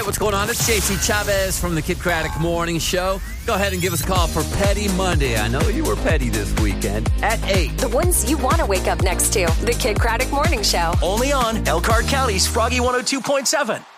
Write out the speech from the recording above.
right, what's going on? It's JC Chavez from the Kid Craddock Morning Show. Go ahead and give us a call for Petty Monday. I know you were petty this weekend at 8. The ones you want to wake up next to. The Kid Craddock Morning Show. Only on Elkhart County's Froggy 102.7.